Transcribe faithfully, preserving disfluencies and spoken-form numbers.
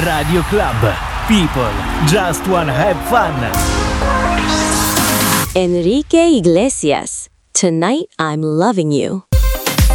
Radio Club. People just wanna have fun. Enrique Iglesias. Tonight I'm loving you.